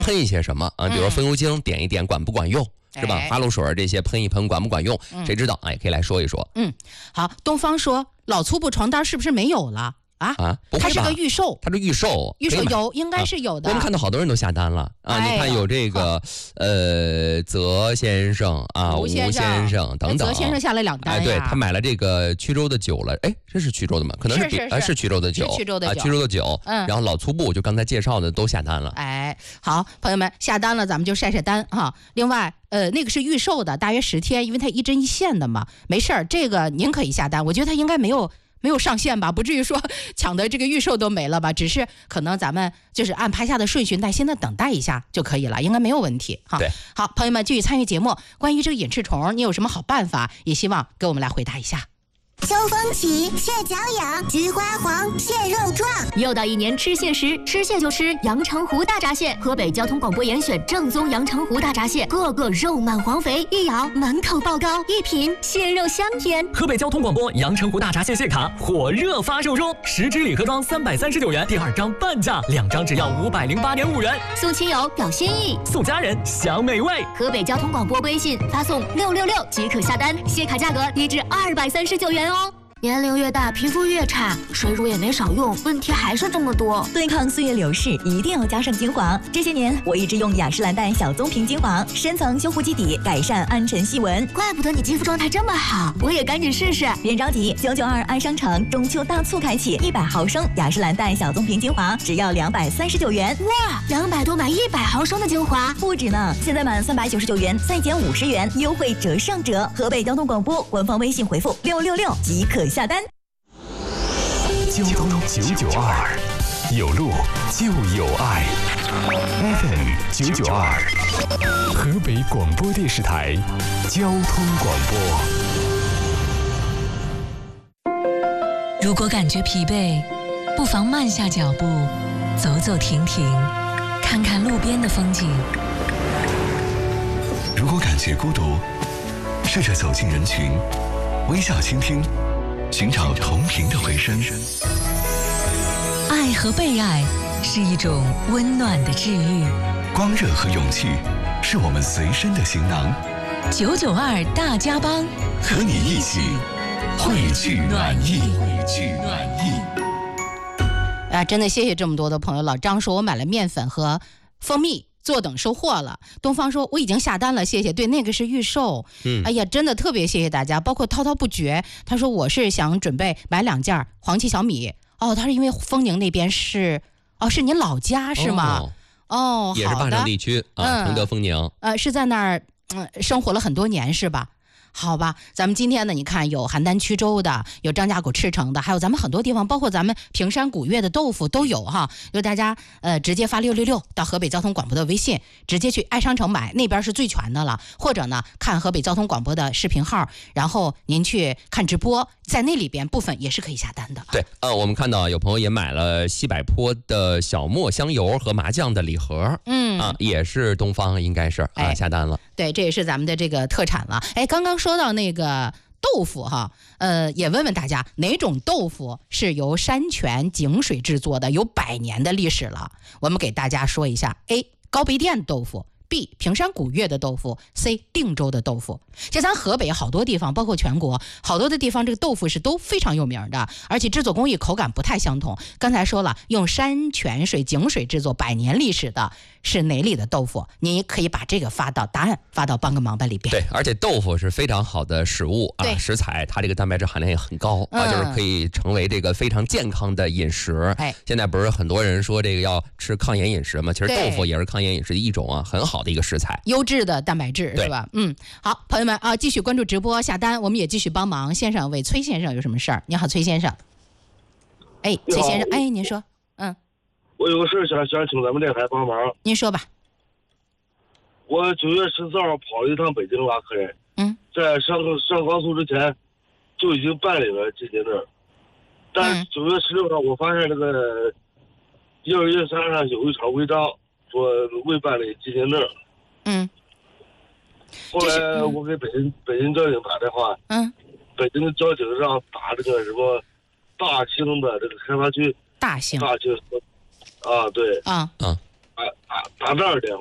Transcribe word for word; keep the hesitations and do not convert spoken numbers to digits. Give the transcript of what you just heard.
喷一些什么啊？比如说风油精点一点管不管用？是吧？花露水这些喷一喷管不管用？嗯、谁知道？哎，可以来说一说。 嗯，好。东方说老粗布床单是不是没有了啊？ 啊， 它是个预售， 它是预售， 预售有应该是有的、 啊。我们看到好多人都下单了啊！ 哎、 你看有这个呃泽先生啊，吴先生等等。 泽先生下了两单呀、 哎，对他买了这个衢州的酒了，哎，这是衢州的吗？可能是是是是是衢州的酒， 衢州的酒， 衢州的酒。 嗯， 然后老粗布就刚才介绍的都下单了。 哎，好，朋友们下单了，咱们就晒晒单哈。另外。呃，那个是预售的，大约十天，因为它一针一线的嘛，没事儿，这个您可以下单。我觉得它应该没有没有上线吧，不至于说抢的这个预售都没了吧？只是可能咱们就是按拍下的顺序耐心的等待一下就可以了，应该没有问题哈。 对， 好，朋友们继续参与节目。关于这个隐翅虫，你有什么好办法？也希望给我们来回答一下。 秋风起，蟹脚痒，菊花黄，蟹肉壮。 又到一年吃蟹时，吃蟹就吃阳澄湖大闸蟹。河北交通广播严选正宗阳澄湖大闸蟹，个个肉满黄肥，一咬满口爆膏，一品蟹肉香甜。 河北交通广播阳澄湖大闸蟹蟹卡火热发售中，十支礼盒装三百三十九元，第二张半价，两张只要五百零八点五元。 送亲友表心意， 送家人享美味。 河北交通广播微信发送六六六即可下单，蟹卡价格低至二百三十九元哦。年龄越大，皮肤越差，水乳也没少用，问题还是这么多。 对抗岁月流逝，一定要加上精华。这些年，我一直用雅诗兰黛小棕瓶精华，深层修护基底，改善暗沉细纹。 怪不得你肌肤状态这么好，我也赶紧试试。 别着急，九九二爱商城中秋大促开启，一百毫升雅诗兰黛小棕瓶精华只要两百三十九元。 哇，两百多买一百毫升的精华， 不止呢！现在满三百九十九元再减五十元，优惠折上折。河北交通广播官方微信回复六六六即可下单。 交通九九二，有路就有爱。F M 九九二，河北广播电视台交通广播。如果感觉疲惫，不妨慢下脚步，走走停停，看看路边的风景。 如果感觉孤独，试着走进人群，微笑倾听，寻找同频的回声。 爱和被爱是一种温暖的治愈， 光热和勇气是我们随身的行囊。 九九二大家帮， 和你一起汇聚暖意，汇聚暖意。 啊，真的谢谢这么多的朋友。老张说我买了面粉和蜂蜜，坐等收货了。东方说我已经下单了，谢谢。对，那个是预售。嗯，哎呀，真的特别谢谢大家，包括滔滔不绝。他说我是想准备买两件黄芪小米。哦，他是因为丰宁那边是，哦，是您老家是吗？哦，哦也是霸城地区啊，承德丰宁。 呃，是在那儿嗯生活了很多年是吧？好吧，咱们今天呢，你看有邯郸衢州的，有张家口赤城的，还有咱们很多地方，包括咱们平山古岳的豆腐都有哈。就大家呃直接发六六六到河北交通广播的微信，直接去爱商城买，那边是最全的了。或者呢，看河北交通广播的视频号，然后您去看直播，在那里边部分也是可以下单的。 对，呃，我们看到有朋友也买了西柏坡的小磨香油和麻酱的礼盒，嗯啊，也是东方应该是啊、哎、下单了。 对，这也是咱们的这个特产了。哎，刚刚说到那个豆腐哈，呃，也问问大家哪种豆腐是由山泉井水制作的，有百年的历史了。我们给大家说一下 ：A. 高碑店豆腐。B. 平山古岳的豆腐 C. 定州的豆腐。像咱河北好多地方，包括全国好多的地方，这个豆腐是都非常有名的，而且制作工艺口感不太相同。刚才说了，用山泉水井水制作，百年历史的是哪里的豆腐？你可以把这个发到答案发到帮个忙吧里边。 对，而且豆腐是非常好的食物啊，食材，它这个蛋白质含量也很高、嗯、啊，就是可以成为这个非常健康的饮食。哎，现在不是很多人说这个要吃抗炎饮食吗？其实豆腐也是抗炎饮食的一种啊，很好的一个食材， 优质的蛋白质是吧？嗯，好，朋友们啊，继续关注直播下单，我们也继续帮忙。线上为崔先生有什么事儿？你好，崔先生。哎，崔先生，哎，您说，嗯， 我有个事想想请咱们电台帮忙。 您说吧。 我九月十四号跑了一趟北京拉客人，嗯，在上上高速之前就已经办理了进京证，但九月十六号我发现这个一二一三上有一条违章，说未办理进京证。嗯。后来我给北京北京交警打电话，嗯，北京的交警让打这个什么大兴的这个开发区， 大兴， 大兴，啊对，啊啊，打打打打这儿电话。